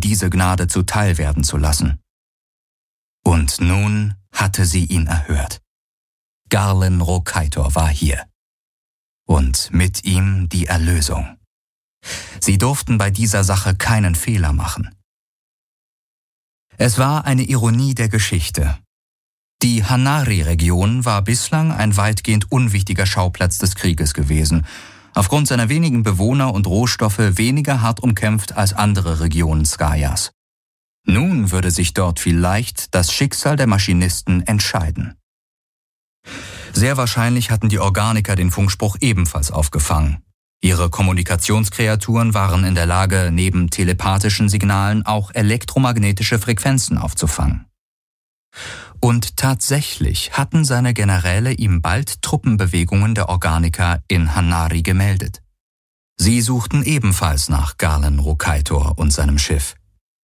ihm diese Gnade zuteil werden zu lassen. Und nun hatte sie ihn erhört. Garlen Rokaitor war hier. Und mit ihm die Erlösung. Sie durften bei dieser Sache keinen Fehler machen. Es war eine Ironie der Geschichte. Die Hanari-Region war bislang ein weitgehend unwichtiger Schauplatz des Krieges gewesen, aufgrund seiner wenigen Bewohner und Rohstoffe weniger hart umkämpft als andere Regionen Skayas. Nun würde sich dort vielleicht das Schicksal der Maschinisten entscheiden. Sehr wahrscheinlich hatten die Organiker den Funkspruch ebenfalls aufgefangen. Ihre Kommunikationskreaturen waren in der Lage, neben telepathischen Signalen auch elektromagnetische Frequenzen aufzufangen. Und tatsächlich hatten seine Generäle ihm bald Truppenbewegungen der Organiker in Hanari gemeldet. Sie suchten ebenfalls nach Garlen Rokaitor und seinem Schiff.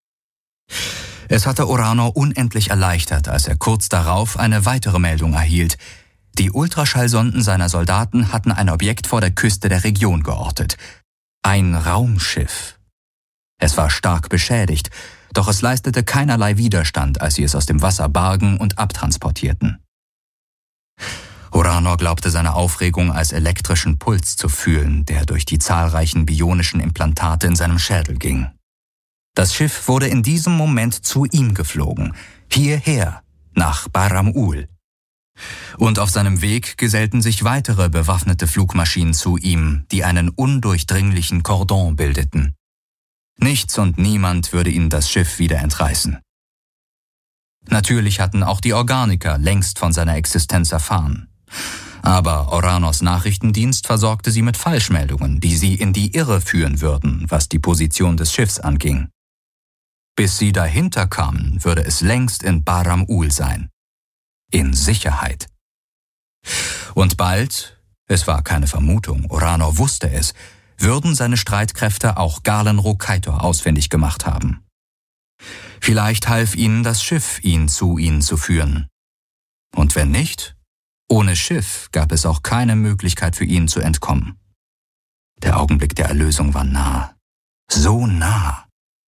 Es hatte Oranor unendlich erleichtert, als er kurz darauf eine weitere Meldung erhielt. Die Ultraschallsonden seiner Soldaten hatten ein Objekt vor der Küste der Region geortet. Ein Raumschiff. Es war stark beschädigt, doch es leistete keinerlei Widerstand, als sie es aus dem Wasser bargen und abtransportierten. Oranor glaubte seine Aufregung als elektrischen Puls zu fühlen, der durch die zahlreichen bionischen Implantate in seinem Schädel ging. Das Schiff wurde in diesem Moment zu ihm geflogen, hierher, nach Baram-Ul. Und auf seinem Weg gesellten sich weitere bewaffnete Flugmaschinen zu ihm, die einen undurchdringlichen Kordon bildeten. Nichts und niemand würde ihnen das Schiff wieder entreißen. Natürlich hatten auch die Organiker längst von seiner Existenz erfahren. Aber Oranors Nachrichtendienst versorgte sie mit Falschmeldungen, die sie in die Irre führen würden, was die Position des Schiffs anging. Bis sie dahinter kamen, würde es längst in Baram-Ul sein. In Sicherheit. Und bald, es war keine Vermutung, Oranor wusste es, würden seine Streitkräfte auch Garlen Rokaitor ausfindig gemacht haben. Vielleicht half ihnen das Schiff, ihn zu ihnen zu führen. Und wenn nicht, ohne Schiff gab es auch keine Möglichkeit für ihn zu entkommen. Der Augenblick der Erlösung war nah. So nah.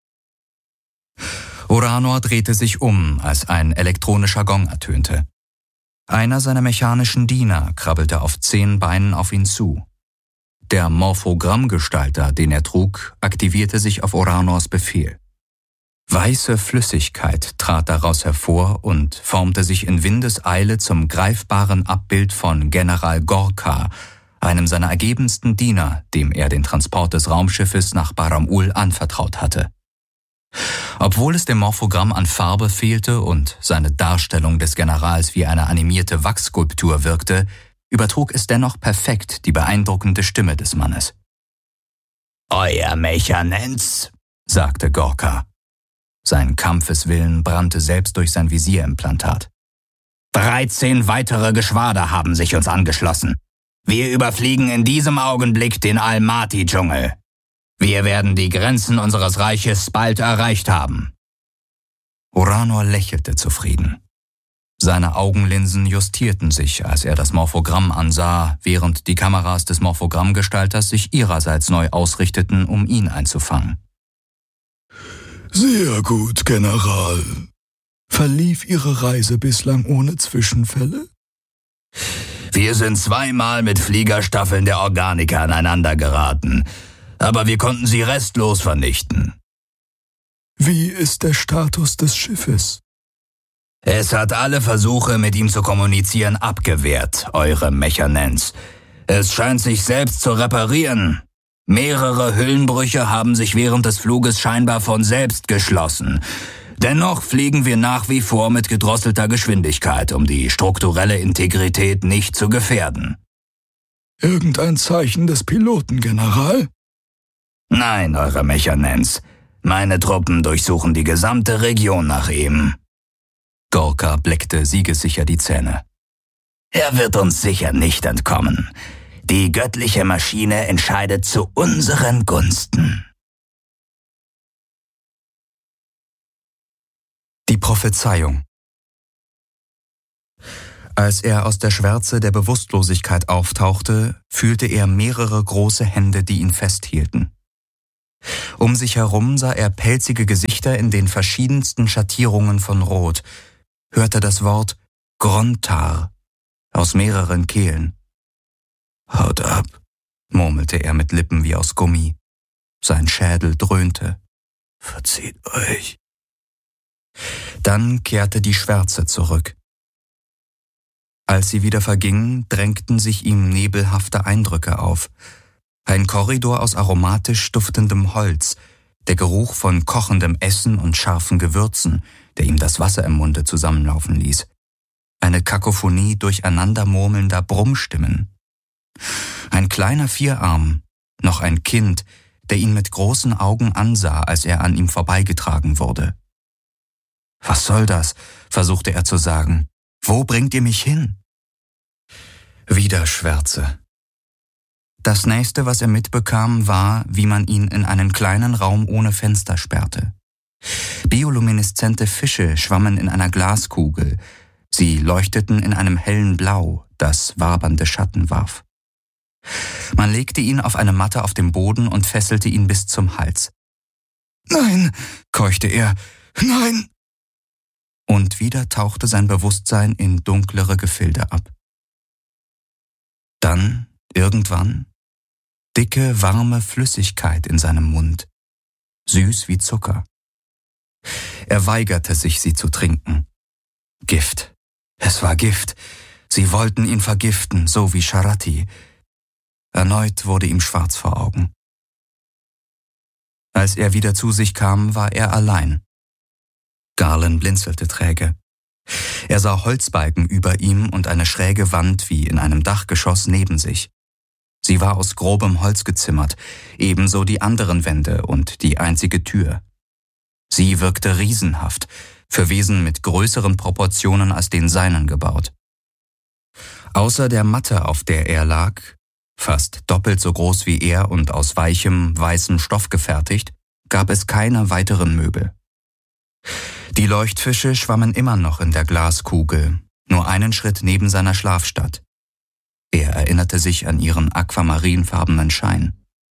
Oranor drehte sich um, als ein elektronischer Gong ertönte. Einer seiner mechanischen Diener krabbelte auf 10 Beinen auf ihn zu. Der Morphogrammgestalter, den er trug, aktivierte sich auf Oranors Befehl. Weiße Flüssigkeit trat daraus hervor und formte sich in Windeseile zum greifbaren Abbild von General Gorka, einem seiner ergebensten Diener, dem er den Transport des Raumschiffes nach Baram-Ul anvertraut hatte. Obwohl es dem Morphogramm an Farbe fehlte und seine Darstellung des Generals wie eine animierte Wachsskulptur wirkte, übertrug es dennoch perfekt die beeindruckende Stimme des Mannes. »Euer Mechanenz«, sagte Gorka. Sein Kampfeswillen brannte selbst durch sein Visierimplantat. 13 weitere Geschwader haben sich uns angeschlossen. Wir überfliegen in diesem Augenblick den Almaty-Dschungel. Wir werden die Grenzen unseres Reiches bald erreicht haben. Oranor lächelte zufrieden. Seine Augenlinsen justierten sich, als er das Morphogramm ansah, während die Kameras des Morphogrammgestalters sich ihrerseits neu ausrichteten, um ihn einzufangen. Sehr gut, General. Verlief Ihre Reise bislang ohne Zwischenfälle? Wir sind 2-mal mit Fliegerstaffeln der Organiker aneinander geraten, aber wir konnten sie restlos vernichten. Wie ist der Status des Schiffes? Es hat alle Versuche, mit ihm zu kommunizieren, abgewehrt, Eure Mechanenz. Es scheint sich selbst zu reparieren. Mehrere Hüllenbrüche haben sich während des Fluges scheinbar von selbst geschlossen. Dennoch fliegen wir nach wie vor mit gedrosselter Geschwindigkeit, um die strukturelle Integrität nicht zu gefährden. Irgendein Zeichen des Piloten, General? Nein, Eure Mechanenz. Meine Truppen durchsuchen die gesamte Region nach ihm. Gorka bleckte siegessicher die Zähne. Er wird uns sicher nicht entkommen. Die göttliche Maschine entscheidet zu unseren Gunsten. Die Prophezeiung. Als er aus der Schwärze der Bewusstlosigkeit auftauchte, fühlte er mehrere große Hände, die ihn festhielten. Um sich herum sah er pelzige Gesichter in den verschiedensten Schattierungen von Rot, hörte das Wort Grontar aus mehreren Kehlen. »Haut ab«, murmelte er mit Lippen wie aus Gummi. Sein Schädel dröhnte. »Verzieht euch.« Dann kehrte die Schwärze zurück. Als sie wieder vergingen, drängten sich ihm nebelhafte Eindrücke auf. Ein Korridor aus aromatisch duftendem Holz, der Geruch von kochendem Essen und scharfen Gewürzen, der ihm das Wasser im Munde zusammenlaufen ließ. Eine Kakophonie durcheinander murmelnder Brummstimmen. Ein kleiner Vierarm, noch ein Kind, der ihn mit großen Augen ansah, als er an ihm vorbeigetragen wurde. »Was soll das?« versuchte er zu sagen. »Wo bringt ihr mich hin?« Wieder Schwärze. Das nächste, was er mitbekam, war, wie man ihn in einen kleinen Raum ohne Fenster sperrte. Biolumineszente Fische schwammen in einer Glaskugel. Sie leuchteten in einem hellen Blau, das wabernde Schatten warf. Man legte ihn auf eine Matte auf dem Boden und fesselte ihn bis zum Hals. »Nein«, keuchte er, »nein!« Und wieder tauchte sein Bewusstsein in dunklere Gefilde ab. Dann, irgendwann, dicke, warme Flüssigkeit in seinem Mund, süß wie Zucker. Er weigerte sich, sie zu trinken. Gift. Es war Gift. Sie wollten ihn vergiften, so wie Sharati. Erneut wurde ihm schwarz vor Augen. Als er wieder zu sich kam, war er allein. Garland blinzelte träge. Er sah Holzbalken über ihm und eine schräge Wand wie in einem Dachgeschoss neben sich. Sie war aus grobem Holz gezimmert, ebenso die anderen Wände und die einzige Tür. Sie wirkte riesenhaft, für Wesen mit größeren Proportionen als den seinen gebaut. Außer der Matte, auf der er lag, fast doppelt so groß wie er und aus weichem, weißem Stoff gefertigt, gab es keine weiteren Möbel. Die Leuchtfische schwammen immer noch in der Glaskugel, nur einen Schritt neben seiner Schlafstatt. Er erinnerte sich an ihren aquamarinfarbenen Schein.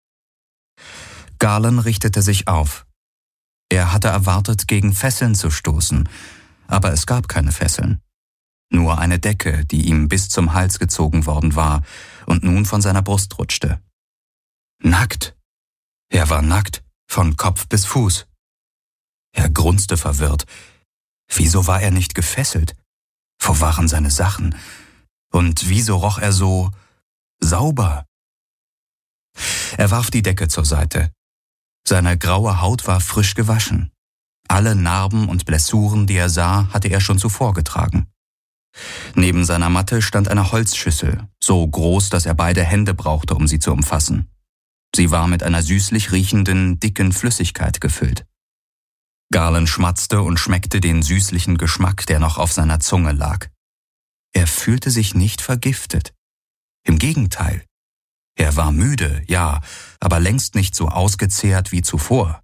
Garland richtete sich auf. Er hatte erwartet, gegen Fesseln zu stoßen, aber es gab keine Fesseln. Nur eine Decke, die ihm bis zum Hals gezogen worden war und nun von seiner Brust rutschte. Nackt. Er war nackt, von Kopf bis Fuß. Er grunzte verwirrt. Wieso war er nicht gefesselt? Wo waren seine Sachen? Und wieso roch er so sauber? Er warf die Decke zur Seite. Seine graue Haut war frisch gewaschen. Alle Narben und Blessuren, die er sah, hatte er schon zuvor getragen. Neben seiner Matte stand eine Holzschüssel, so groß, dass er beide Hände brauchte, um sie zu umfassen. Sie war mit einer süßlich riechenden, dicken Flüssigkeit gefüllt. Garland schmatzte und schmeckte den süßlichen Geschmack, der noch auf seiner Zunge lag. Er fühlte sich nicht vergiftet. Im Gegenteil. Er war müde, ja, aber längst nicht so ausgezehrt wie zuvor.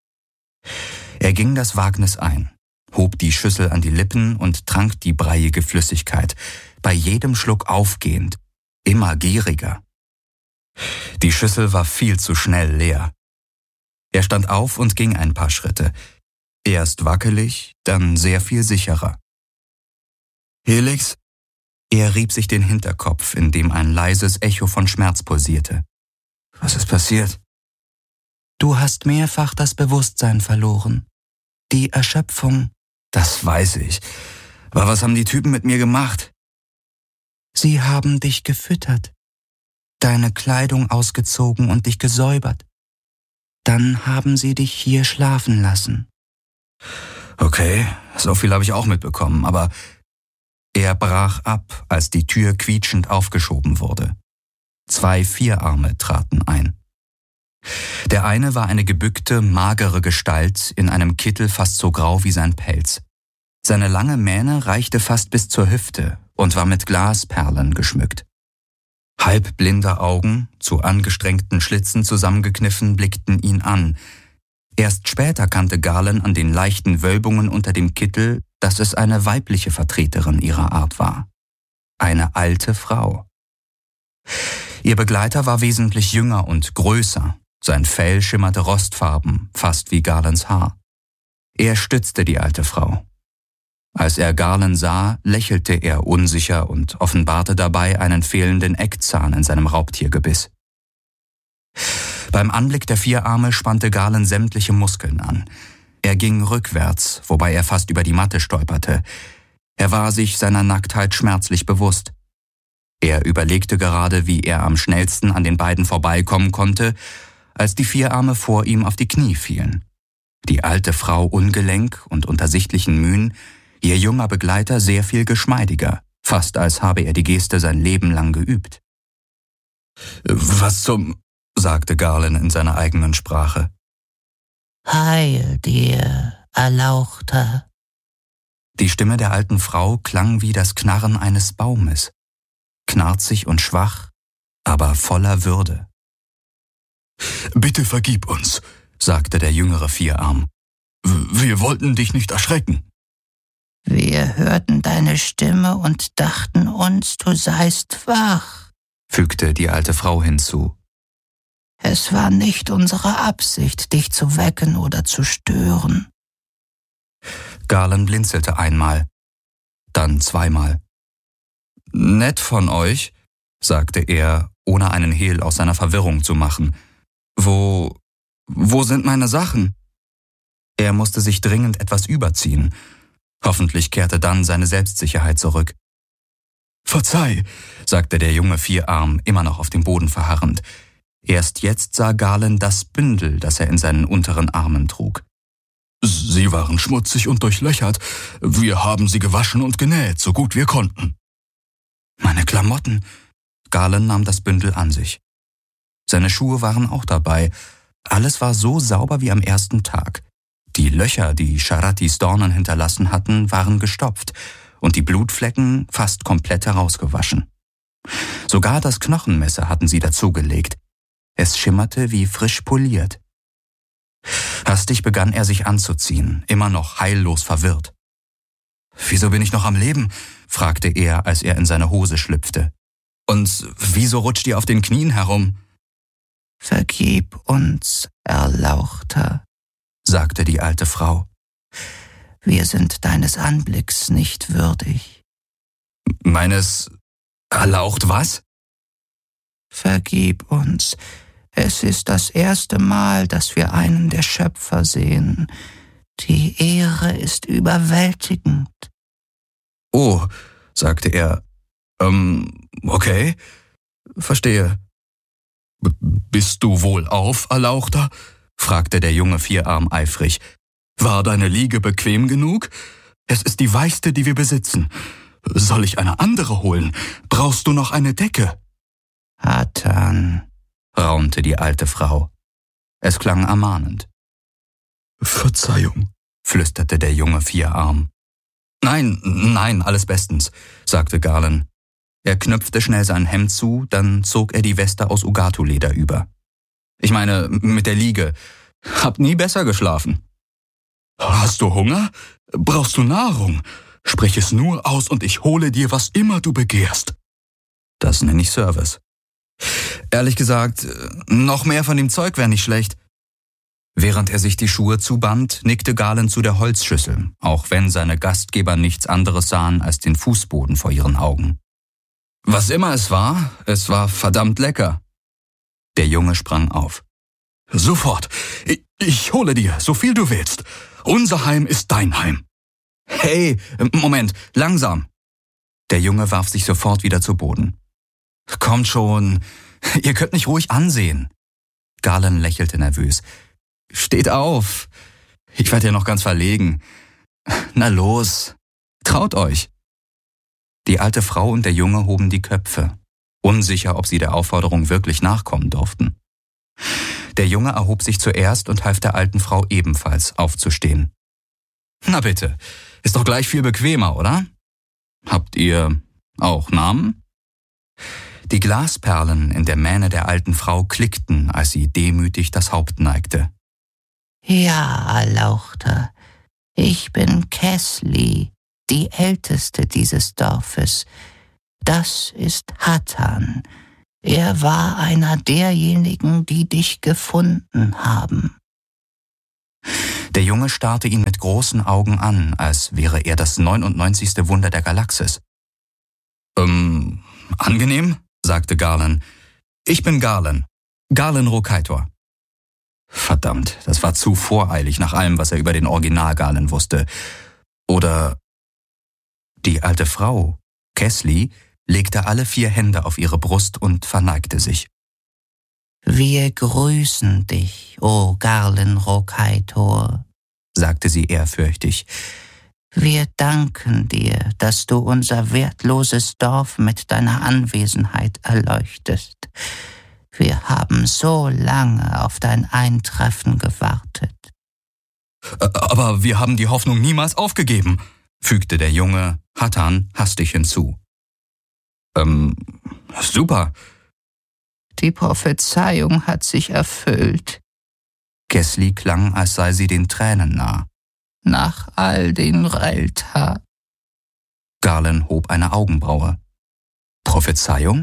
Er ging das Wagnis ein, hob die Schüssel an die Lippen und trank die breiige Flüssigkeit, bei jedem Schluck aufgehend, immer gieriger. Die Schüssel war viel zu schnell leer. Er stand auf und ging ein paar Schritte, erst wackelig, dann sehr viel sicherer. »Helix?« Er rieb sich den Hinterkopf, in dem ein leises Echo von Schmerz pulsierte. »Was ist passiert?« »Du hast mehrfach das Bewusstsein verloren. Die Erschöpfung.« »Das weiß ich. Aber was haben die Typen mit mir gemacht?« »Sie haben dich gefüttert, deine Kleidung ausgezogen und dich gesäubert. Dann haben sie dich hier schlafen lassen.« »Okay, so viel habe ich auch mitbekommen, aber...« Er brach ab, als die Tür quietschend aufgeschoben wurde. 2 Vierarme traten ein. Der eine war eine gebückte, magere Gestalt in einem Kittel fast so grau wie sein Pelz. Seine lange Mähne reichte fast bis zur Hüfte und war mit Glasperlen geschmückt. Halbblinde Augen, zu angestrengten Schlitzen zusammengekniffen, blickten ihn an. Erst später kannte Garland an den leichten Wölbungen unter dem Kittel, dass es eine weibliche Vertreterin ihrer Art war. Eine alte Frau. Ihr Begleiter war wesentlich jünger und größer, Sein Fell schimmerte rostfarben, fast wie Garlands Haar. Er stützte die alte Frau. Als er Garland sah, lächelte er unsicher und offenbarte dabei einen fehlenden Eckzahn in seinem Raubtiergebiss. Beim Anblick der Vierarme spannte Garland sämtliche Muskeln an. Er ging rückwärts, wobei er fast über die Matte stolperte. Er war sich seiner Nacktheit schmerzlich bewusst. Er überlegte gerade, wie er am schnellsten an den beiden vorbeikommen konnte, als die Vierarme vor ihm auf die Knie fielen. Die alte Frau ungelenk und unter sichtlichen Mühen, ihr junger Begleiter sehr viel geschmeidiger, fast als habe er die Geste sein Leben lang geübt. »Was zum«, sagte Garland in seiner eigenen Sprache. »Heil dir, Erlauchter.« Die Stimme der alten Frau klang wie das Knarren eines Baumes, knarzig und schwach, aber voller Würde. »Bitte vergib uns«, sagte der jüngere Vierarm. »Wir wollten dich nicht erschrecken.« »Wir hörten deine Stimme und dachten uns, du seist wach«, fügte die alte Frau hinzu. »Es war nicht unsere Absicht, dich zu wecken oder zu stören.« Garland blinzelte einmal, dann zweimal. »Nett von euch«, sagte er, ohne einen Hehl aus seiner Verwirrung zu machen. »Wo sind meine Sachen?« Er musste sich dringend etwas überziehen. Hoffentlich kehrte dann seine Selbstsicherheit zurück. »Verzeih«, sagte der junge Vierarm, immer noch auf dem Boden verharrend. Erst jetzt sah Garland das Bündel, das er in seinen unteren Armen trug. »Sie waren schmutzig und durchlöchert. Wir haben sie gewaschen und genäht, so gut wir konnten.« »Meine Klamotten!« Garland nahm das Bündel an sich. Seine Schuhe waren auch dabei. Alles war so sauber wie am ersten Tag. Die Löcher, die Sharatis Dornen hinterlassen hatten, waren gestopft und die Blutflecken fast komplett herausgewaschen. Sogar das Knochenmesser hatten sie dazugelegt. Es schimmerte wie frisch poliert. Hastig begann er sich anzuziehen, immer noch heillos verwirrt. »Wieso bin ich noch am Leben?« fragte er, als er in seine Hose schlüpfte. »Und wieso rutscht ihr auf den Knien herum?« »Vergib uns, Erlauchter«, sagte die alte Frau. »Wir sind deines Anblicks nicht würdig.« »Meines Erlaucht was?« »Vergib uns. Es ist das erste Mal, dass wir einen der Schöpfer sehen. Die Ehre ist überwältigend.« »Oh«, sagte er. Okay, verstehe.« »Bist du wohlauf, Erlauchter?« fragte der junge Vierarm eifrig. »War deine Liege bequem genug? Es ist die weichste, die wir besitzen. Soll ich eine andere holen? Brauchst du noch eine Decke?« »Hatan«, raunte die alte Frau. Es klang ermahnend. »Verzeihung«, flüsterte der junge Vierarm. »Nein, alles bestens«, sagte Garland. Er knöpfte schnell sein Hemd zu, dann zog er die Weste aus Ugatu-Leder über. »Ich meine, mit der Liege. Hab nie besser geschlafen.« »Hast du Hunger? Brauchst du Nahrung? Sprich es nur aus und ich hole dir, was immer du begehrst.« »Das nenne ich Service.« »Ehrlich gesagt, noch mehr von dem Zeug wäre nicht schlecht.« Während er sich die Schuhe zuband, nickte Garland zu der Holzschüssel, auch wenn seine Gastgeber nichts anderes sahen als den Fußboden vor ihren Augen. »Was immer es war verdammt lecker.« Der Junge sprang auf. »Sofort! Ich hole dir, so viel du willst. Unser Heim ist dein Heim.« »Hey, Moment, langsam!« Der Junge warf sich sofort wieder zu Boden. »Kommt schon, ihr könnt mich ruhig ansehen.« Garland lächelte nervös. »Steht auf, ich werde ja noch ganz verlegen. Na los, traut euch.« Die alte Frau und der Junge hoben die Köpfe, unsicher, ob sie der Aufforderung wirklich nachkommen durften. Der Junge erhob sich zuerst und half der alten Frau ebenfalls aufzustehen. »Na bitte, ist doch gleich viel bequemer, oder? Habt ihr auch Namen?« Die Glasperlen in der Mähne der alten Frau klickten, als sie demütig das Haupt neigte. »Ja, Erlauchter, ich bin Kesli, die Älteste dieses Dorfes. Das ist Hatan, Er war einer derjenigen, die dich gefunden haben. Der Junge starrte ihn mit großen Augen an, als wäre er das 99. Wunder der Galaxis. Angenehm, sagte Garland. Ich bin Garland. Garland Rokaitor. Verdammt, das war zu voreilig nach allem, was er über den Original Garland wusste. Oder die alte Frau, Kesley, legte alle 4 Hände auf ihre Brust und verneigte sich. Wir grüßen dich, o Garland Rokaitor, sagte sie ehrfürchtig. Wir danken dir, dass du unser wertloses Dorf mit deiner Anwesenheit erleuchtest. Wir haben so lange auf dein Eintreffen gewartet. Aber wir haben die Hoffnung niemals aufgegeben, fügte der Junge Hatan hastig hinzu. Super. Die Prophezeiung hat sich erfüllt. Kesley klang, als sei sie den Tränen nah. Nach all den Relta. Garland hob eine Augenbraue. Prophezeiung?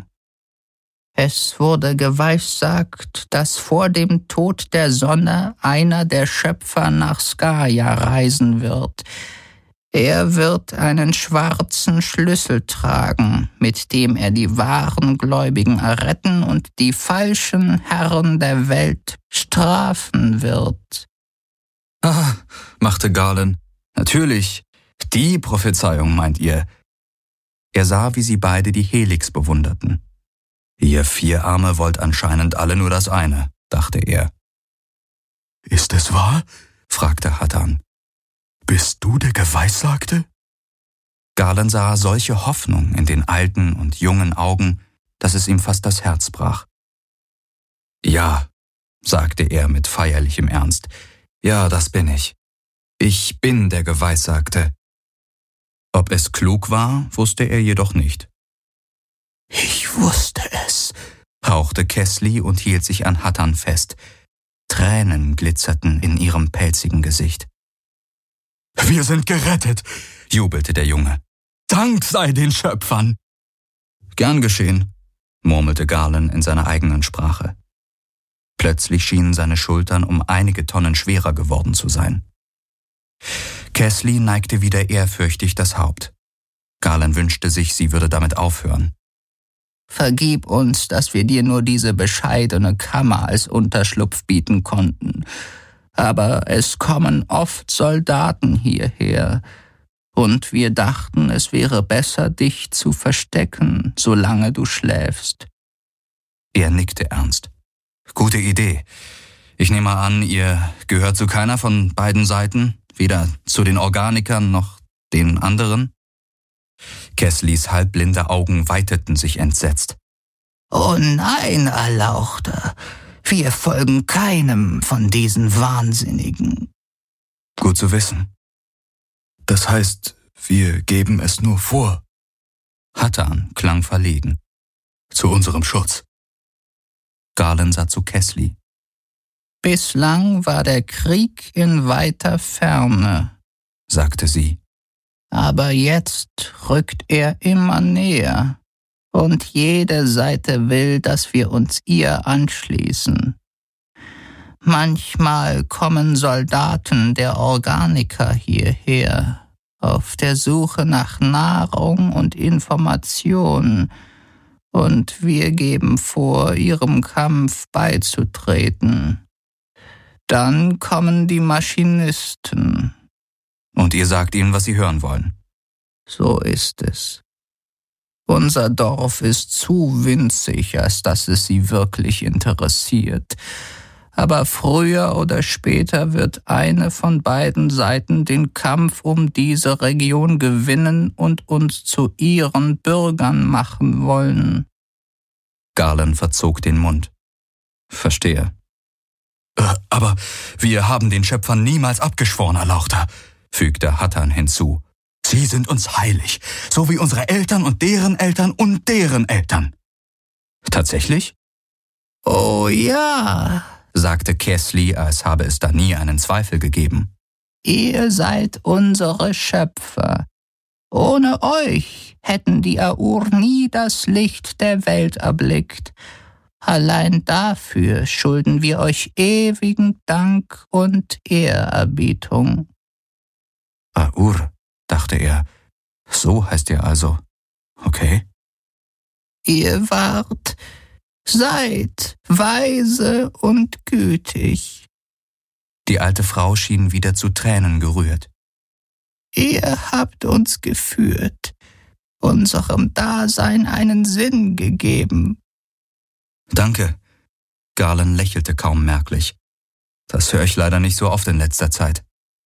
Es wurde geweissagt, dass vor dem Tod der Sonne einer der Schöpfer nach Skaja reisen wird. Er wird einen schwarzen Schlüssel tragen, mit dem er die wahren Gläubigen erretten und die falschen Herren der Welt strafen wird. Ah, machte Garland. Natürlich, die Prophezeiung meint ihr. Er sah, wie sie beide die Helix bewunderten. Ihr 4 Arme wollt anscheinend alle nur das eine, dachte er. Ist es wahr? fragte Hatan. Bist du der Geweissagte? Garland sah solche Hoffnung in den alten und jungen Augen, dass es ihm fast das Herz brach. Ja, sagte er mit feierlichem Ernst. Ja, das bin ich. Ich bin der Geweissagte. Ob es klug war, wusste er jedoch nicht. Ich wusste es, hauchte Kesley und hielt sich an Hatan fest. Tränen glitzerten in ihrem pelzigen Gesicht. Wir sind gerettet, jubelte der Junge. Dank sei den Schöpfern. Gern geschehen, murmelte Garland in seiner eigenen Sprache. Plötzlich schienen seine Schultern um einige Tonnen schwerer geworden zu sein. Kesley neigte wieder ehrfürchtig das Haupt. Garland wünschte sich, sie würde damit aufhören. Vergib uns, dass wir dir nur diese bescheidene Kammer als Unterschlupf bieten konnten. Aber es kommen oft Soldaten hierher, und wir dachten, es wäre besser, dich zu verstecken, solange du schläfst. Er nickte ernst. Gute Idee. Ich nehme an, ihr gehört zu keiner von beiden Seiten, weder zu den Organikern noch den anderen? Kesleys halbblinde Augen weiteten sich entsetzt. Oh nein, Erlauchter, wir folgen keinem von diesen Wahnsinnigen. Gut zu wissen. Das heißt, wir geben es nur vor. Hatan klang verlegen. Zu unserem Schutz. Garland sah zu Kesley. Bislang war der Krieg in weiter Ferne, sagte sie. Aber jetzt rückt er immer näher, und jede Seite will, dass wir uns ihr anschließen. Manchmal kommen Soldaten der Organiker hierher, auf der Suche nach Nahrung und Information, und wir geben vor, ihrem Kampf beizutreten. Dann kommen die Maschinisten. Und ihr sagt ihnen, was sie hören wollen. So ist es. Unser Dorf ist zu winzig, als dass es sie wirklich interessiert. Aber früher oder später wird eine von beiden Seiten den Kampf um diese Region gewinnen und uns zu ihren Bürgern machen wollen. Garland verzog den Mund. Verstehe. Aber wir haben den Schöpfern niemals abgeschworen, Erlauchter, fügte Hatan hinzu. Sie sind uns heilig, so wie unsere Eltern und deren Eltern und deren Eltern. Tatsächlich? Oh ja, sagte Kesley, als habe es da nie einen Zweifel gegeben. Ihr seid unsere Schöpfer, Ohne euch hätten die Aur nie das Licht der Welt erblickt. Allein dafür schulden wir euch ewigen Dank und Ehrerbietung. Aur, dachte er. So heißt ihr also. Okay. Ihr seid weise und gütig. Die alte Frau schien wieder zu Tränen gerührt. Ihr habt uns geführt, unserem Dasein einen Sinn gegeben. Danke. Garland lächelte kaum merklich. Das höre ich leider nicht so oft in letzter Zeit.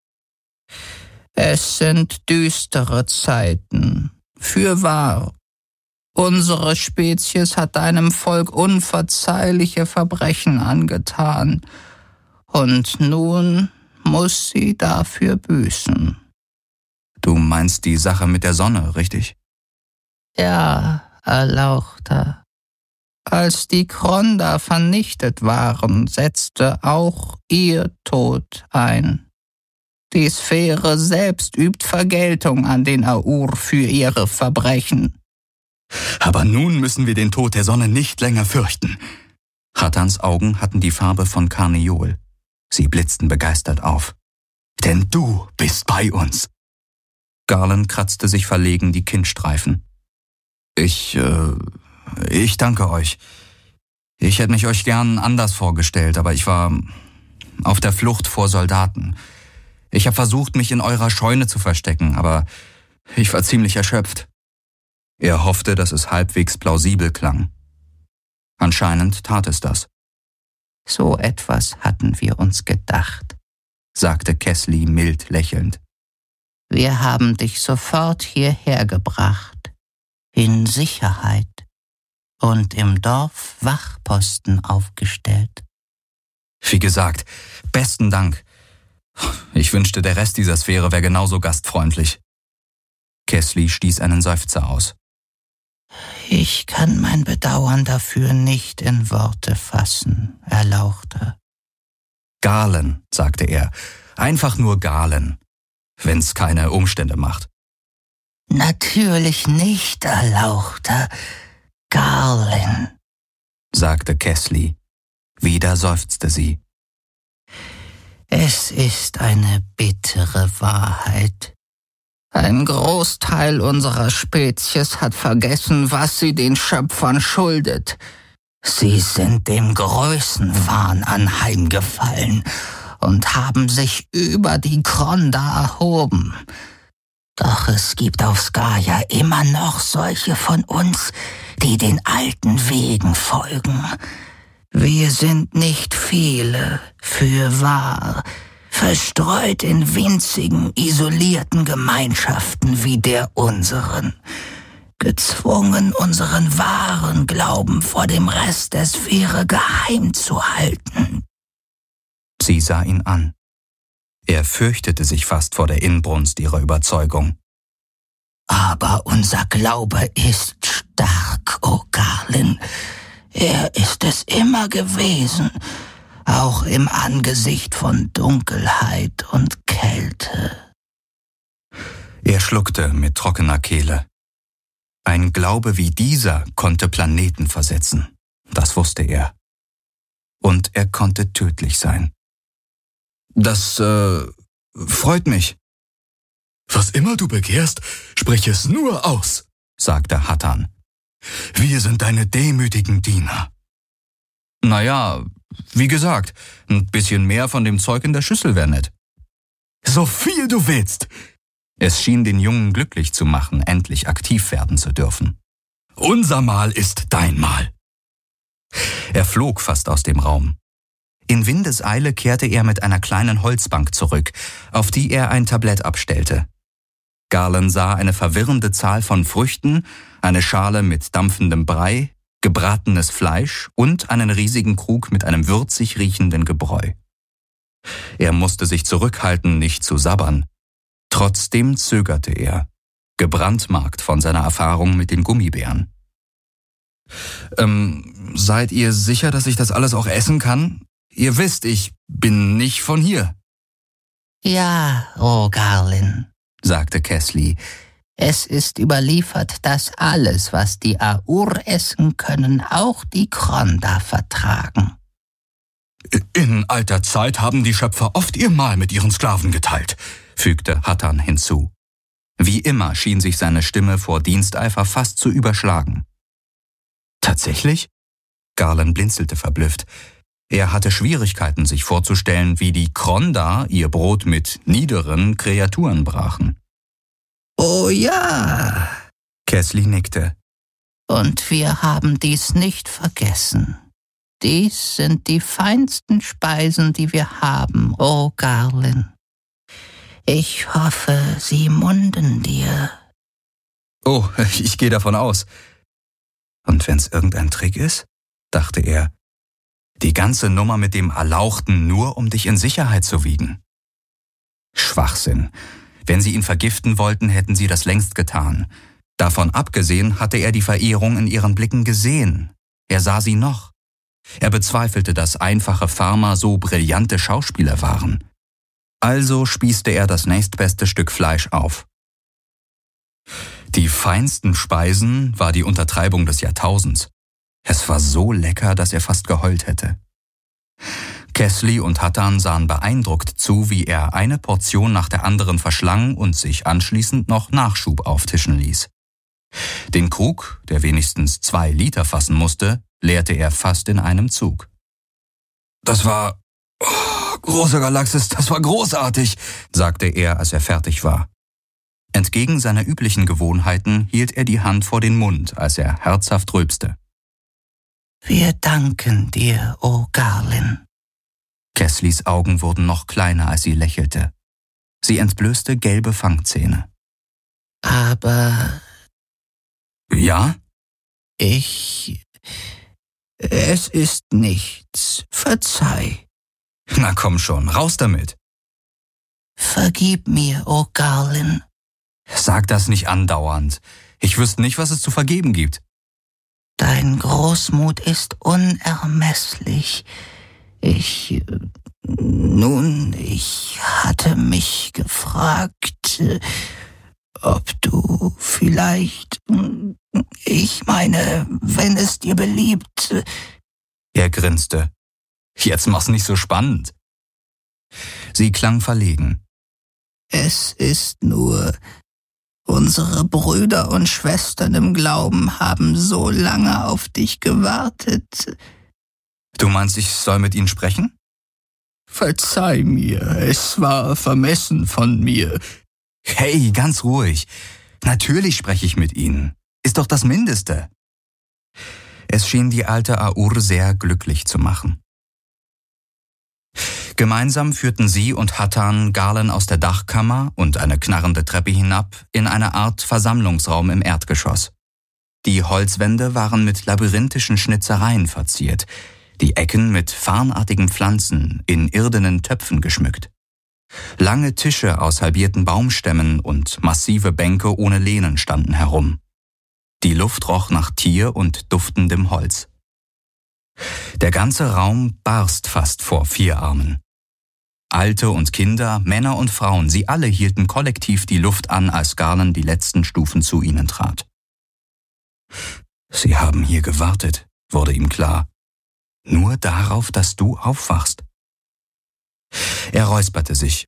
Es sind düstere Zeiten, fürwahr. Unsere Spezies hat deinem Volk unverzeihliche Verbrechen angetan, und nun muss sie dafür büßen. Du meinst die Sache mit der Sonne, richtig? Ja, Erlauchter. Als die Kronda vernichtet waren, setzte auch ihr Tod ein. Die Sphäre selbst übt Vergeltung an den Aur für ihre Verbrechen. Aber nun müssen wir den Tod der Sonne nicht länger fürchten. Hattans Augen hatten die Farbe von Karneol. Sie blitzten begeistert auf. Denn du bist bei uns. Garland kratzte sich verlegen die Kinnstreifen. Ich danke euch. Ich hätte mich euch gern anders vorgestellt, aber ich war auf der Flucht vor Soldaten. Ich habe versucht, mich in eurer Scheune zu verstecken, aber ich war ziemlich erschöpft. Er hoffte, dass es halbwegs plausibel klang. Anscheinend tat es das. So etwas hatten wir uns gedacht, sagte Kesley mild lächelnd. Wir haben dich sofort hierher gebracht, in Sicherheit, und im Dorf Wachposten aufgestellt. Wie gesagt, besten Dank. Ich wünschte, der Rest dieser Sphäre wäre genauso gastfreundlich. Kesley stieß einen Seufzer aus. Ich kann mein Bedauern dafür nicht in Worte fassen, Erlauchter. Garland, sagte er. Einfach nur Garland, wenn's keine Umstände macht. Natürlich nicht, Erlauchter. Garland, sagte Kesley. Wieder seufzte sie. Es ist eine bittere Wahrheit. Ein Großteil unserer Spezies hat vergessen, was sie den Schöpfern schuldet. Sie sind dem Größenwahn anheimgefallen und haben sich über die Kronda erhoben. Doch es gibt auf Skaya immer noch solche von uns, die den alten Wegen folgen. Wir sind nicht viele, fürwahr, verstreut in winzigen, isolierten Gemeinschaften wie der unseren, gezwungen, unseren wahren Glauben vor dem Rest der Sphäre geheim zu halten. Sie sah ihn an. Er fürchtete sich fast vor der Inbrunst ihrer Überzeugung. Aber unser Glaube ist stark, o Garland. Er ist es immer gewesen, auch im Angesicht von Dunkelheit und Kälte. Er schluckte mit trockener Kehle. Ein Glaube wie dieser konnte Planeten versetzen, das wusste er. Und er konnte tödlich sein. Das freut mich. Was immer du begehrst, sprich es nur aus, sagte Hattan. Wir sind deine demütigen Diener. Naja, wie gesagt, ein bisschen mehr von dem Zeug in der Schüssel wäre nett. So viel du willst. Es schien den Jungen glücklich zu machen, endlich aktiv werden zu dürfen. Unser Mahl ist dein Mahl. Er flog fast aus dem Raum. In Windeseile kehrte er mit einer kleinen Holzbank zurück, auf die er ein Tablett abstellte. Garland sah eine verwirrende Zahl von Früchten, eine Schale mit dampfendem Brei, gebratenes Fleisch und einen riesigen Krug mit einem würzig riechenden Gebräu. Er musste sich zurückhalten, nicht zu sabbern. Trotzdem zögerte er, gebrandmarkt von seiner Erfahrung mit den Gummibären. Seid ihr sicher, dass ich das alles auch essen kann? Ihr wisst, ich bin nicht von hier. Ja, o Garland, sagte Kesley. Es ist überliefert, dass alles, was die Aur essen können, auch die Kronda vertragen. In alter Zeit haben die Schöpfer oft ihr Mahl mit ihren Sklaven geteilt, fügte Hatan hinzu. Wie immer schien sich seine Stimme vor Diensteifer fast zu überschlagen. Tatsächlich? Garland blinzelte verblüfft. Er hatte Schwierigkeiten, sich vorzustellen, wie die Kronda ihr Brot mit niederen Kreaturen brachen. Oh ja, Kesli nickte. Und wir haben dies nicht vergessen. Dies sind die feinsten Speisen, die wir haben, oh Garlin. Ich hoffe, sie munden dir. Oh, ich gehe davon aus. Und wenn's irgendein Trick ist, dachte er, die ganze Nummer mit dem Erlauchten nur, um dich in Sicherheit zu wiegen. Schwachsinn. Wenn sie ihn vergiften wollten, hätten sie das längst getan. Davon abgesehen hatte er die Verehrung in ihren Blicken gesehen. Er sah sie noch. Er bezweifelte, dass einfache Farmer so brillante Schauspieler waren. Also spießte er das nächstbeste Stück Fleisch auf. Die feinsten Speisen war die Untertreibung des Jahrtausends. Es war so lecker, dass er fast geheult hätte. Kesli und Hatan sahen beeindruckt zu, wie er eine Portion nach der anderen verschlang und sich anschließend noch Nachschub auftischen ließ. Den Krug, der wenigstens 2 Liter fassen musste, leerte er fast in einem Zug. Das war... großer Galaxis, das war großartig, sagte er, als er fertig war. Entgegen seiner üblichen Gewohnheiten hielt er die Hand vor den Mund, als er herzhaft rülpste. Wir danken dir, o Garlin. Keslis Augen wurden noch kleiner, als sie lächelte. Sie entblößte gelbe Fangzähne. Aber... Ja? Es ist nichts. Verzeih. Na komm schon, raus damit. Vergib mir, o Garlin. Sag das nicht andauernd. Ich wüsste nicht, was es zu vergeben gibt. Dein Großmut ist unermesslich. Ich hatte mich gefragt, ob du vielleicht, ich meine, wenn es dir beliebt. Er grinste. Jetzt mach's nicht so spannend. Sie klang verlegen. Es ist nur, unsere Brüder und Schwestern im Glauben haben so lange auf dich gewartet. Du meinst, ich soll mit ihnen sprechen? Verzeih mir, es war vermessen von mir. Hey, ganz ruhig. Natürlich spreche ich mit ihnen. Ist doch das Mindeste. Es schien die alte Aur sehr glücklich zu machen. Gemeinsam führten sie und Hatan Garland aus der Dachkammer und eine knarrende Treppe hinab in eine Art Versammlungsraum im Erdgeschoss. Die Holzwände waren mit labyrinthischen Schnitzereien verziert, die Ecken mit farnartigen Pflanzen in irdenen Töpfen geschmückt. Lange Tische aus halbierten Baumstämmen und massive Bänke ohne Lehnen standen herum. Die Luft roch nach Tier und duftendem Holz. Der ganze Raum barst fast vor 4 Armen. Alte und Kinder, Männer und Frauen, sie alle hielten kollektiv die Luft an, als Garland die letzten Stufen zu ihnen trat. Sie haben hier gewartet, wurde ihm klar. Nur darauf, dass du aufwachst. Er räusperte sich.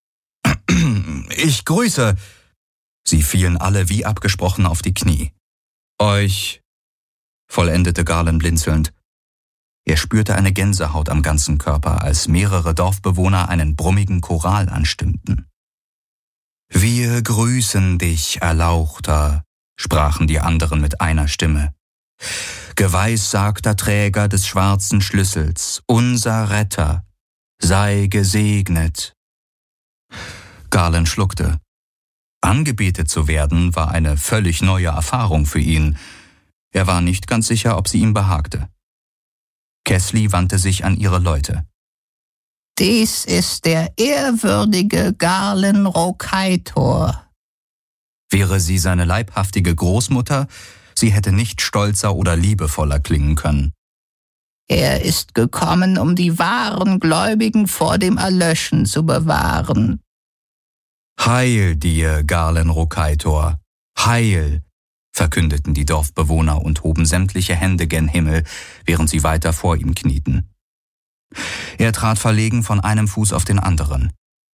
Ich grüße. Sie fielen alle wie abgesprochen auf die Knie. Euch, vollendete Garland blinzelnd. Er spürte eine Gänsehaut am ganzen Körper, als mehrere Dorfbewohner einen brummigen Choral anstimmten. Wir grüßen dich, Erlauchter, sprachen die anderen mit einer Stimme. Geweissagter Träger des schwarzen Schlüssels, unser Retter, sei gesegnet. Garland schluckte. Angebetet zu werden war eine völlig neue Erfahrung für ihn. Er war nicht ganz sicher, ob sie ihm behagte. Kesli wandte sich an ihre Leute. Dies ist der ehrwürdige Garlin Rokaitor. Wäre sie seine leibhaftige Großmutter, sie hätte nicht stolzer oder liebevoller klingen können. Er ist gekommen, um die wahren Gläubigen vor dem Erlöschen zu bewahren. Heil dir, Garlin Rokaitor, Heil, verkündeten die Dorfbewohner und hoben sämtliche Hände gen Himmel, während sie weiter vor ihm knieten. Er trat verlegen von einem Fuß auf den anderen.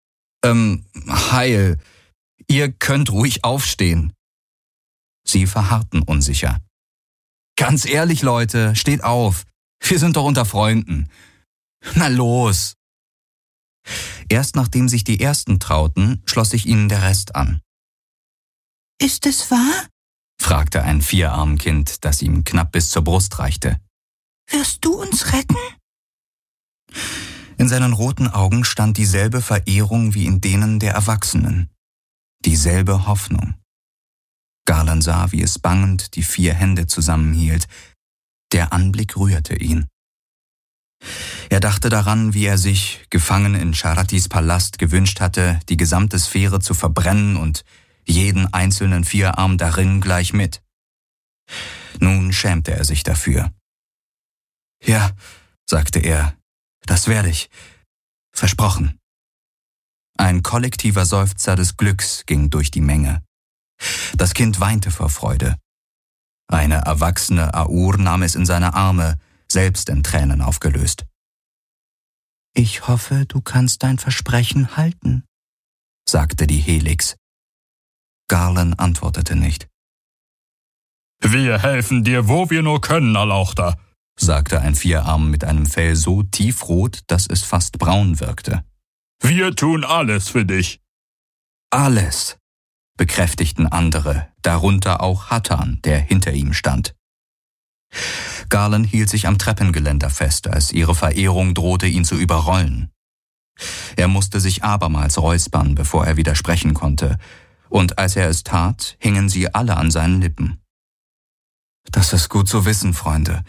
Heil, ihr könnt ruhig aufstehen. Sie verharrten unsicher. Ganz ehrlich, Leute, steht auf. Wir sind doch unter Freunden. Na los. Erst nachdem sich die Ersten trauten, schloss sich ihnen der Rest an. Ist es wahr? Fragte ein Vierarmkind, das ihm knapp bis zur Brust reichte. Wirst du uns retten? In seinen roten Augen stand dieselbe Verehrung wie in denen der Erwachsenen. Dieselbe Hoffnung. Garland sah, wie es bangend die 4 Hände zusammenhielt. Der Anblick rührte ihn. Er dachte daran, wie er sich, gefangen in Charatis Palast, gewünscht hatte, die gesamte Sphäre zu verbrennen und jeden einzelnen Vierarm darin gleich mit. Nun schämte er sich dafür. Ja, sagte er, das werde ich. Versprochen. Ein kollektiver Seufzer des Glücks ging durch die Menge. Das Kind weinte vor Freude. Eine erwachsene Aur nahm es in seine Arme, selbst in Tränen aufgelöst. Ich hoffe, du kannst dein Versprechen halten, sagte die Helix. Garland antwortete nicht. Wir helfen dir, wo wir nur können, Erlauchter, sagte ein Vierarm mit einem Fell so tiefrot, dass es fast braun wirkte. Wir tun alles für dich. Alles, bekräftigten andere, darunter auch Hattan, der hinter ihm stand. Garland hielt sich am Treppengeländer fest, als ihre Verehrung drohte, ihn zu überrollen. Er musste sich abermals räuspern, bevor er wieder sprechen konnte, und als er es tat, hingen sie alle an seinen Lippen. Das ist gut zu wissen, Freunde.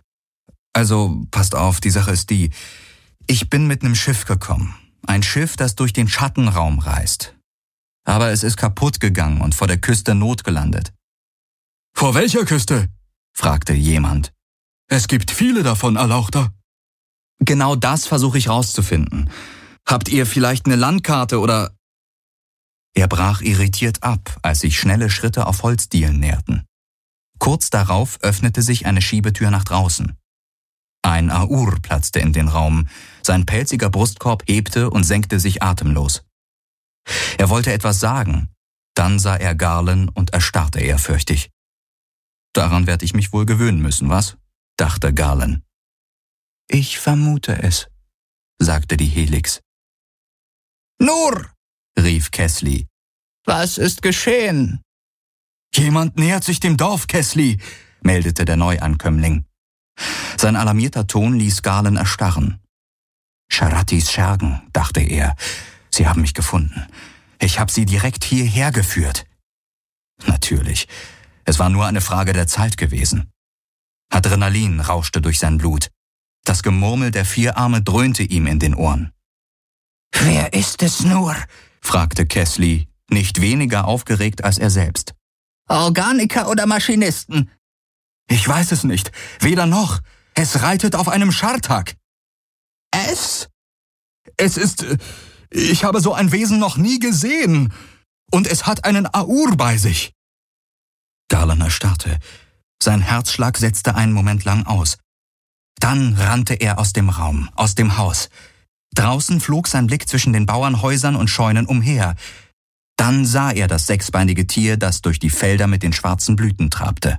Also, passt auf, die Sache ist die. Ich bin mit einem Schiff gekommen. Ein Schiff, das durch den Schattenraum reist. Aber es ist kaputt gegangen und vor der Küste notgelandet. Vor welcher Küste? Fragte jemand. Es gibt viele davon, Erlauchter. Genau das versuche ich rauszufinden. Habt ihr vielleicht eine Landkarte oder... Er brach irritiert ab, als sich schnelle Schritte auf Holzdielen näherten. Kurz darauf öffnete sich eine Schiebetür nach draußen. Ein Aur platzte in den Raum, sein pelziger Brustkorb hebte und senkte sich atemlos. Er wollte etwas sagen, dann sah er Garland und erstarrte ehrfürchtig. Daran werde ich mich wohl gewöhnen müssen, was? Dachte Garland. Ich vermute es, sagte die Helix. Nur, rief Kessly. Was ist geschehen? Jemand nähert sich dem Dorf, Kessly, meldete der Neuankömmling. Sein alarmierter Ton ließ Garland erstarren. Charatis Schergen, dachte er. Sie haben mich gefunden. Ich habe sie direkt hierher geführt. Natürlich, es war nur eine Frage der Zeit gewesen. Adrenalin rauschte durch sein Blut. Das Gemurmel der Vierarme dröhnte ihm in den Ohren. »Wer ist es nur?« fragte Kessly, nicht weniger aufgeregt als er selbst. »Organiker oder Maschinisten?« »Ich weiß es nicht, weder noch. Es reitet auf einem Schartak.« »Es? Es ist... Ich habe so ein Wesen noch nie gesehen. Und es hat einen Aur bei sich.« Garland erstarrte. Sein Herzschlag setzte einen Moment lang aus. Dann rannte er aus dem Raum, aus dem Haus. Draußen flog sein Blick zwischen den Bauernhäusern und Scheunen umher. Dann sah er das sechsbeinige Tier, das durch die Felder mit den schwarzen Blüten trabte.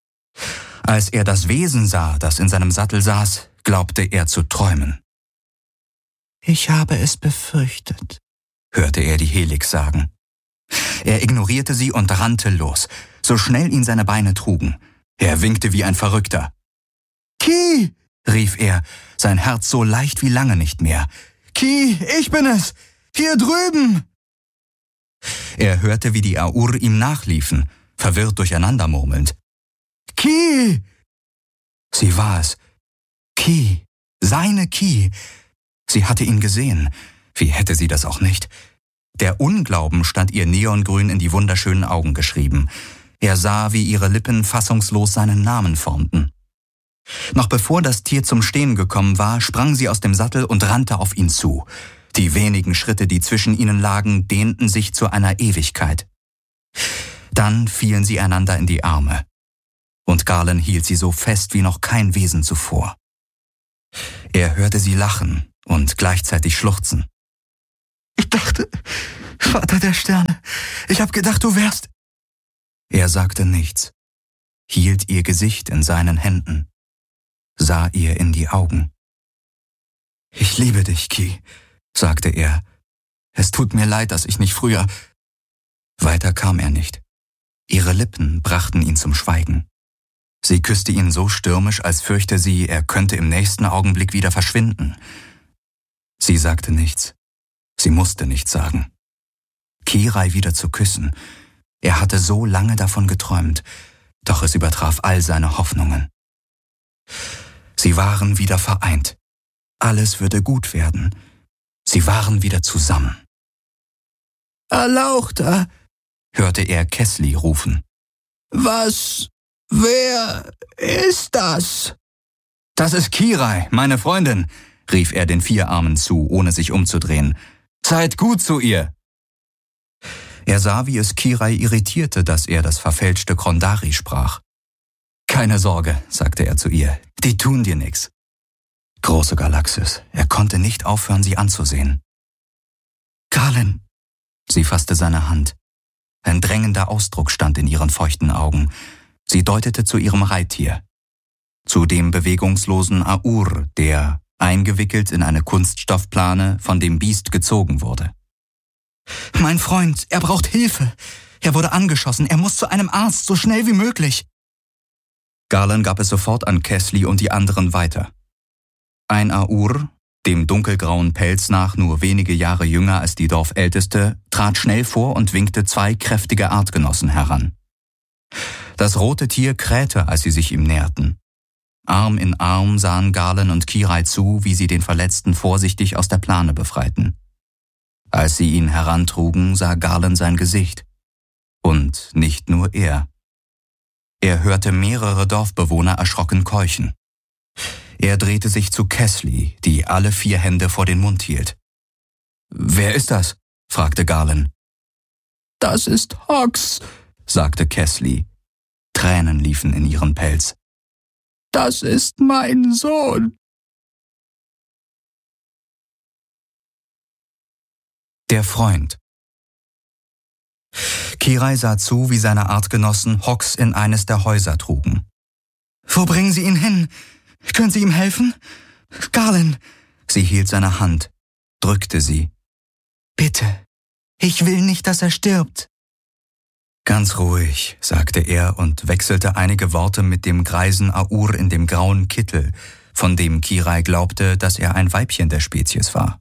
Als er das Wesen sah, das in seinem Sattel saß, glaubte er zu träumen. »Ich habe es befürchtet«, hörte er die Helix sagen. Er ignorierte sie und rannte los, so schnell ihn seine Beine trugen. Er winkte wie ein Verrückter. »Ki«, rief er, sein Herz so leicht wie lange nicht mehr. »Ki, ich bin es! Hier drüben!« Er hörte, wie die Aur ihm nachliefen, verwirrt durcheinander murmelnd. »Ki!« Sie war es. Ki, seine Ki. Sie hatte ihn gesehen. Wie hätte sie das auch nicht? Der Unglauben stand ihr neongrün in die wunderschönen Augen geschrieben. Er sah, wie ihre Lippen fassungslos seinen Namen formten. Noch bevor das Tier zum Stehen gekommen war, sprang sie aus dem Sattel und rannte auf ihn zu. Die wenigen Schritte, die zwischen ihnen lagen, dehnten sich zu einer Ewigkeit. Dann fielen sie einander in die Arme, und Garland hielt sie so fest wie noch kein Wesen zuvor. Er hörte sie lachen und gleichzeitig schluchzen. »Ich dachte, Vater der Sterne, ich hab gedacht, du wärst...« Er sagte nichts, hielt ihr Gesicht in seinen Händen, sah ihr in die Augen. »Ich liebe dich, Ki«, sagte er. »Es tut mir leid, dass ich nicht früher...« Weiter kam er nicht. Ihre Lippen brachten ihn zum Schweigen. Sie küsste ihn so stürmisch, als fürchte sie, er könnte im nächsten Augenblick wieder verschwinden. Sie sagte nichts. Sie musste nichts sagen. Kirai wieder zu küssen. Er hatte so lange davon geträumt, doch es übertraf all seine Hoffnungen. Sie waren wieder vereint. Alles würde gut werden. Sie waren wieder zusammen. »Alauchta«, hörte er Kesli rufen. »Wer ist das?« »Das ist Kirai, meine Freundin«, rief er den Vierarmen zu, ohne sich umzudrehen. »Seid gut zu ihr!« Er sah, wie es Kirai irritierte, dass er das verfälschte Krondari sprach. »Keine Sorge«, sagte er zu ihr, »die tun dir nix.« Große Galaxis, er konnte nicht aufhören, sie anzusehen. »Garland«, sie fasste seine Hand. Ein drängender Ausdruck stand in ihren feuchten Augen. Sie deutete zu ihrem Reittier. Zu dem bewegungslosen Aur, der, eingewickelt in eine Kunststoffplane, von dem Biest gezogen wurde. »Mein Freund, er braucht Hilfe. Er wurde angeschossen. Er muss zu einem Arzt, so schnell wie möglich.« Garland gab es sofort an Kesli und die anderen weiter. Ein Aur, dem dunkelgrauen Pelz nach nur wenige Jahre jünger als die Dorfälteste, trat schnell vor und winkte 2 kräftige Artgenossen heran. Das rote Tier krähte, als sie sich ihm näherten. Arm in Arm sahen Garland und Kirai zu, wie sie den Verletzten vorsichtig aus der Plane befreiten. Als sie ihn herantrugen, sah Garland sein Gesicht. Und nicht nur er. Er hörte mehrere Dorfbewohner erschrocken keuchen. Er drehte sich zu Kesli, die alle 4 Hände vor den Mund hielt. »Wer ist das?« fragte Garland. »Das ist Hox«, sagte Kesli. Tränen liefen in ihren Pelz. »Das ist mein Sohn.« Der Freund. Kirai sah zu, wie seine Artgenossen Hox in eines der Häuser trugen. »Wo bringen Sie ihn hin? Können Sie ihm helfen? Garland!« Sie hielt seine Hand, drückte sie. »Bitte, ich will nicht, dass er stirbt.« »Ganz ruhig«, sagte er und wechselte einige Worte mit dem greisen Aur in dem grauen Kittel, von dem Kirai glaubte, dass er ein Weibchen der Spezies war.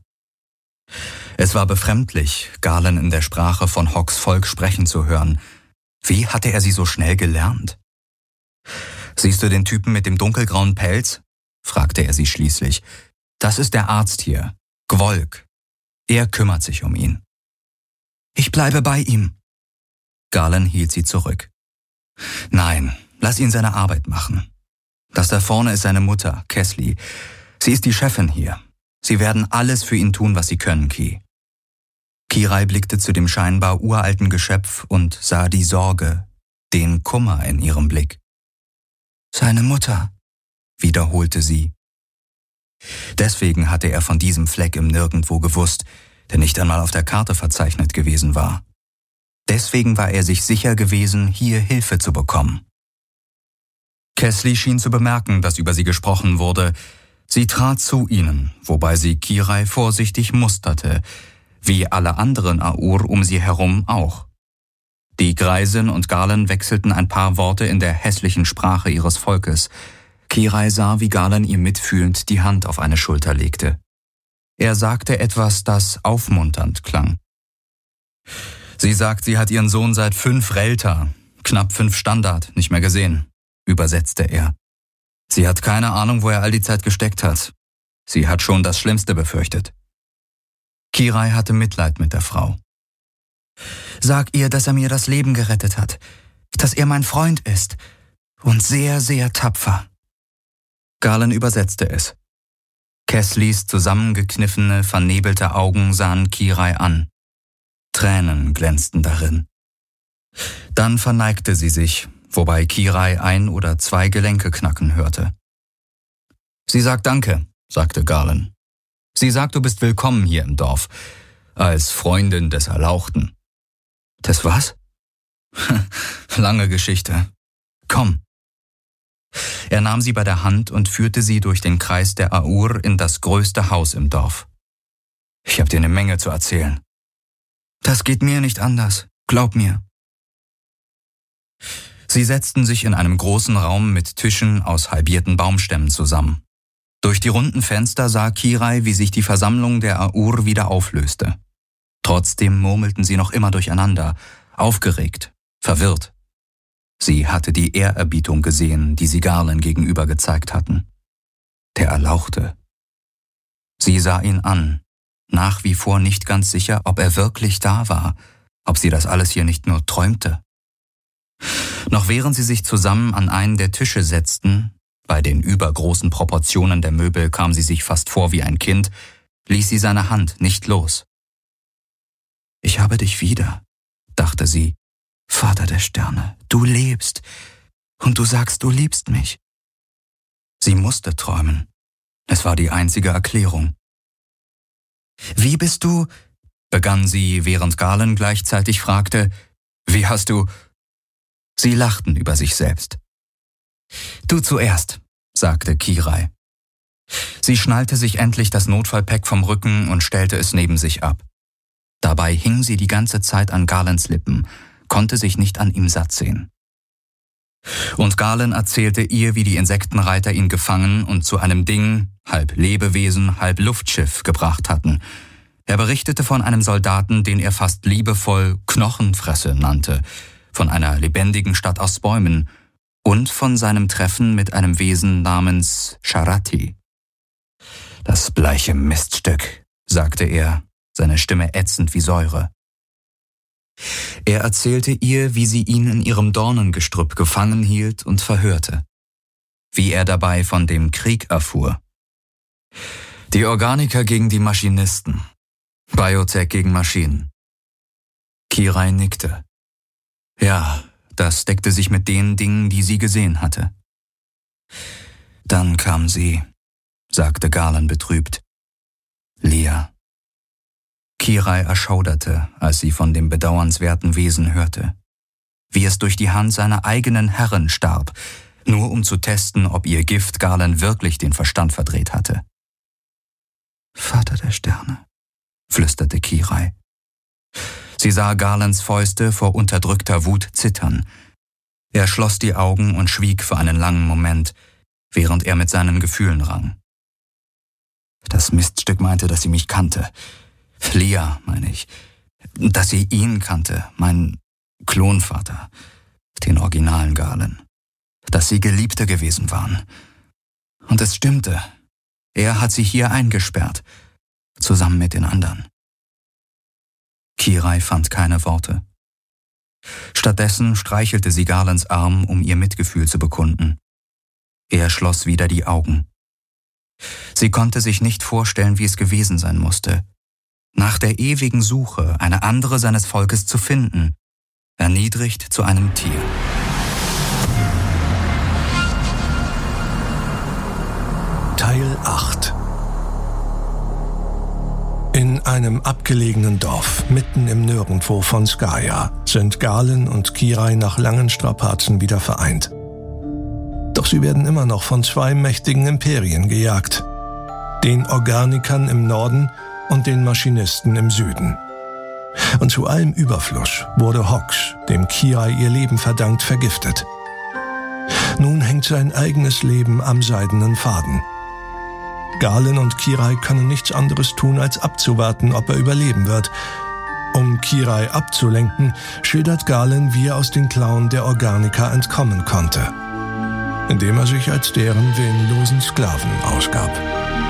Es war befremdlich, Garland in der Sprache von Hox Volk sprechen zu hören. Wie hatte er sie so schnell gelernt? »Siehst du den Typen mit dem dunkelgrauen Pelz?« fragte er sie schließlich. »Das ist der Arzt hier, Gwolk. Er kümmert sich um ihn.« »Ich bleibe bei ihm.« Garland hielt sie zurück. »Nein, lass ihn seine Arbeit machen. Das da vorne ist seine Mutter, Kesli. Sie ist die Chefin hier. Sie werden alles für ihn tun, was sie können, Ki.« Kirai blickte zu dem scheinbar uralten Geschöpf und sah die Sorge, den Kummer in ihrem Blick. »Seine Mutter«, wiederholte sie. Deswegen hatte er von diesem Fleck im Nirgendwo gewusst, der nicht einmal auf der Karte verzeichnet gewesen war. Deswegen war er sich sicher gewesen, hier Hilfe zu bekommen. Kesli schien zu bemerken, dass über sie gesprochen wurde. Sie trat zu ihnen, wobei sie Kirai vorsichtig musterte, wie alle anderen Aur um sie herum auch. Die Greisin und Garland wechselten ein paar Worte in der hässlichen Sprache ihres Volkes. Kirai sah, wie Garland ihr mitfühlend die Hand auf eine Schulter legte. Er sagte etwas, das aufmunternd klang. »Sie sagt, sie hat ihren Sohn seit 5 Relta, knapp 5 Standard, nicht mehr gesehen«, übersetzte er. »Sie hat keine Ahnung, wo er all die Zeit gesteckt hat. Sie hat schon das Schlimmste befürchtet.« Kirai hatte Mitleid mit der Frau. »Sag ihr, dass er mir das Leben gerettet hat, dass er mein Freund ist und sehr, sehr tapfer.« Garland übersetzte es. Keslis zusammengekniffene, vernebelte Augen sahen Kirai an. Tränen glänzten darin. Dann verneigte sie sich, wobei Kirai 1 oder 2 Gelenke knacken hörte. »Sie sagt Danke«, sagte Garland. »Sie sagt, du bist willkommen hier im Dorf, als Freundin des Erlauchten.« »Des was?« »Lange Geschichte. Komm.« Er nahm sie bei der Hand und führte sie durch den Kreis der Aur in das größte Haus im Dorf. »Ich habe dir eine Menge zu erzählen.« »Das geht mir nicht anders, glaub mir.« Sie setzten sich in einem großen Raum mit Tischen aus halbierten Baumstämmen zusammen. Durch die runden Fenster sah Kirai, wie sich die Versammlung der Aur wieder auflöste. Trotzdem murmelten sie noch immer durcheinander, aufgeregt, verwirrt. Sie hatte die Ehrerbietung gesehen, die sie Garland gegenüber gezeigt hatten. Der Erlauchte. Sie sah ihn an, nach wie vor nicht ganz sicher, ob er wirklich da war, ob sie das alles hier nicht nur träumte. Noch während sie sich zusammen an einen der Tische setzten, bei den übergroßen Proportionen der Möbel kam sie sich fast vor wie ein Kind, ließ sie seine Hand nicht los. »Ich habe dich wieder«, dachte sie, »Vater der Sterne, du lebst und du sagst, du liebst mich.« Sie musste träumen. Es war die einzige Erklärung. »Wie bist du?«, begann sie, während Garland gleichzeitig fragte, »Wie hast du?« Sie lachten über sich selbst. »Du zuerst«, sagte Kirai. Sie schnallte sich endlich das Notfallpack vom Rücken und stellte es neben sich ab. Dabei hing sie die ganze Zeit an Garlands Lippen, konnte sich nicht an ihm satt sehen. Und Garland erzählte ihr, wie die Insektenreiter ihn gefangen und zu einem Ding, halb Lebewesen, halb Luftschiff, gebracht hatten. Er berichtete von einem Soldaten, den er fast liebevoll Knochenfresse nannte, von einer lebendigen Stadt aus Bäumen und von seinem Treffen mit einem Wesen namens Sharati. »Das bleiche Miststück«, sagte er, seine Stimme ätzend wie Säure. Er erzählte ihr, wie sie ihn in ihrem Dornengestrüpp gefangen hielt und verhörte. Wie er dabei von dem Krieg erfuhr. Die Organiker gegen die Maschinisten. Biotech gegen Maschinen. Kirai nickte. Ja, das deckte sich mit den Dingen, die sie gesehen hatte. Dann kam sie, sagte Garland betrübt. Lia. Kirai erschauderte, als sie von dem bedauernswerten Wesen hörte. Wie es durch die Hand seiner eigenen Herrin starb, nur um zu testen, ob ihr Gift Garland wirklich den Verstand verdreht hatte. »Vater der Sterne«, flüsterte Kirai. Sie sah Garlands Fäuste vor unterdrückter Wut zittern. Er schloss die Augen und schwieg für einen langen Moment, während er mit seinen Gefühlen rang. Das Miststück meinte, dass sie mich kannte. Lia, meine ich. Dass sie ihn kannte, meinen Klonvater, den originalen Garland. Dass sie Geliebte gewesen waren. Und es stimmte. Er hat sie hier eingesperrt, zusammen mit den anderen. Kirai fand keine Worte. Stattdessen streichelte sie Garlands Arm, um ihr Mitgefühl zu bekunden. Er schloss wieder die Augen. Sie konnte sich nicht vorstellen, wie es gewesen sein musste, nach der ewigen Suche eine andere seines Volkes zu finden, erniedrigt zu einem Tier. Teil 8. In einem abgelegenen Dorf, mitten im Nirgendwo von Skaya, sind Garland und Kirai nach langen Strapazen wieder vereint. Doch sie werden immer noch von zwei mächtigen Imperien gejagt. Den Organikern im Norden und den Maschinisten im Süden. Und zu allem Überfluss wurde Hox, dem Kirai ihr Leben verdankt, vergiftet. Nun hängt sein eigenes Leben am seidenen Faden. Garland und Kirai können nichts anderes tun, als abzuwarten, ob er überleben wird. Um Kirai abzulenken, schildert Garland, wie er aus den Klauen der Organiker entkommen konnte, indem er sich als deren willenlosen Sklaven ausgab.